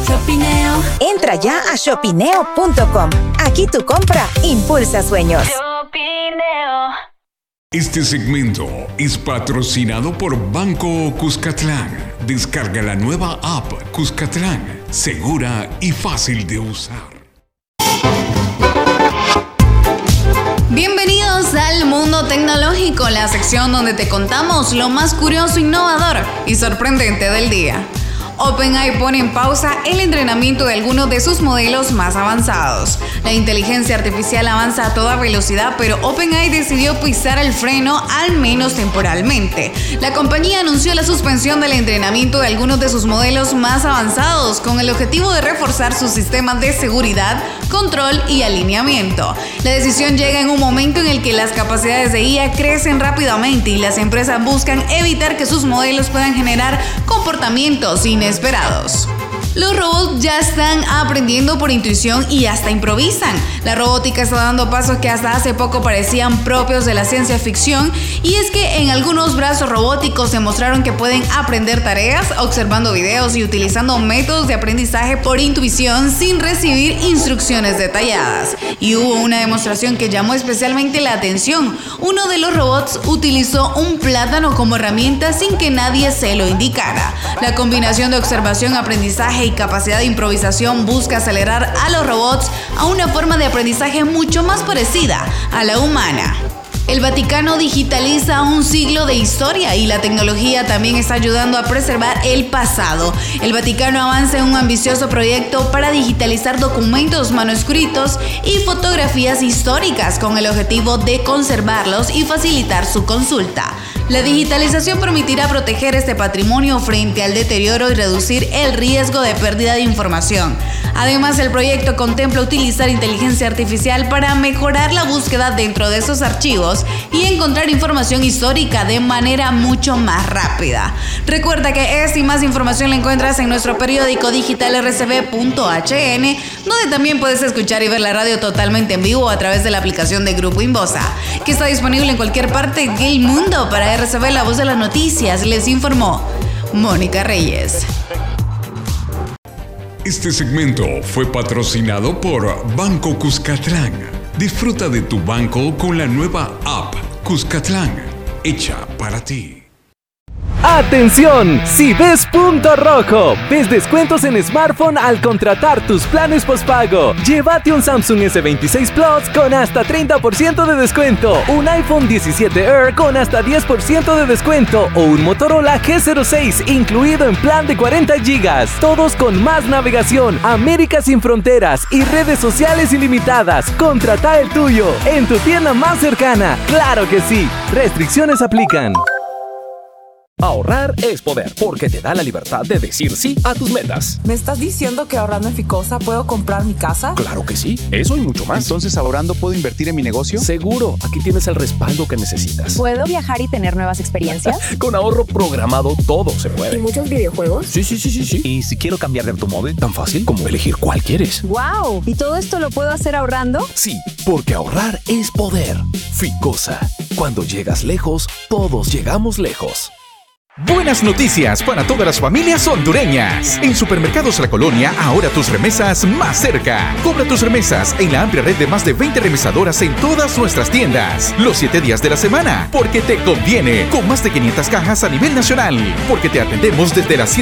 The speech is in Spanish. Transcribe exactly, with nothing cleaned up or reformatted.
Shopineo. Entra ya a shopineo punto com. Aquí tu compra impulsa sueños. Shopineo. Este segmento es patrocinado por Banco Cuscatlán. Descarga la nueva app Cuscatlán, segura y fácil de usar. Bienvenidos al Mundo Tecnológico, la sección donde te contamos lo más curioso, innovador y sorprendente del día. OpenAI pone en pausa el entrenamiento de algunos de sus modelos más avanzados. La inteligencia artificial avanza a toda velocidad, pero OpenAI decidió pisar el freno, al menos temporalmente. La compañía anunció la suspensión del entrenamiento de algunos de sus modelos más avanzados, con el objetivo de reforzar sus sistemas de seguridad, control y alineamiento. La decisión llega en un momento en el que las capacidades de I A crecen rápidamente y las empresas buscan evitar que sus modelos puedan generar comportamientos inesperados. Los robots ya están aprendiendo por intuición y hasta improvisan. La robótica está dando pasos que hasta hace poco parecían propios de la ciencia ficción, y es que en algunos brazos robóticos demostraron que pueden aprender tareas observando videos y utilizando métodos de aprendizaje por intuición sin recibir instrucciones detalladas. Y hubo una demostración que llamó especialmente la atención. Uno de los robots utilizó un plátano como herramienta sin que nadie se lo indicara. La combinación de observación, aprendizaje y capacidad de improvisación busca acelerar a los robots a una forma de aprendizaje mucho más parecida a la humana. El Vaticano digitaliza un siglo de historia y la tecnología también está ayudando a preservar el pasado. El Vaticano avanza en un ambicioso proyecto para digitalizar documentos manuscritos y fotografías históricas con el objetivo de conservarlos y facilitar su consulta. La digitalización permitirá proteger este patrimonio frente al deterioro y reducir el riesgo de pérdida de información. Además, el proyecto contempla utilizar inteligencia artificial para mejorar la búsqueda dentro de esos archivos y encontrar información histórica de manera mucho más rápida. Recuerda que esta y más información la encuentras en nuestro periódico digital r c b punto h n, donde también puedes escuchar y ver la radio totalmente en vivo a través de la aplicación de Grupo Inbosa, que está disponible en cualquier parte del mundo. Para R C B, la voz de las noticias, les informó Mónica Reyes. Este segmento fue patrocinado por Banco Cuscatlán. Disfruta de tu banco con la nueva app Cuscatlán, hecha para ti. ¡Atención! Si ves punto rojo, ves descuentos en smartphone al contratar tus planes postpago. Llévate un Samsung ese veintiséis Plus con hasta treinta por ciento de descuento, un iPhone diecisiete Air con hasta diez por ciento de descuento o un Motorola G cero seis incluido en plan de cuarenta gigas. Todos con más navegación, América sin fronteras y redes sociales ilimitadas. Contrata el tuyo en tu tienda más cercana. ¡Claro que sí! Restricciones aplican. Ahorrar es poder, porque te da la libertad de decir sí a tus metas. ¿Me estás diciendo que ahorrando en Ficosa puedo comprar mi casa? Claro que sí, eso y mucho más. Entonces, ¿ahorrando puedo invertir en mi negocio? Seguro, aquí tienes el respaldo que necesitas. ¿Puedo viajar y tener nuevas experiencias? Con ahorro programado todo se puede. ¿Y muchos videojuegos? Sí, sí, sí, sí, sí. Y si quiero cambiar de automóvil, tan fácil como elegir cuál quieres. ¡Wow! ¿Y todo esto lo puedo hacer ahorrando? Sí, porque ahorrar es poder. Ficosa, cuando llegas lejos, todos llegamos lejos. Buenas noticias para todas las familias hondureñas. En Supermercados La Colonia, ahora tus remesas más cerca. Cobra tus remesas en la amplia red de más de veinte remesadoras en todas nuestras tiendas. Los siete días de la semana, porque te conviene. Con más de quinientas cajas a nivel nacional. Porque te atendemos desde las siete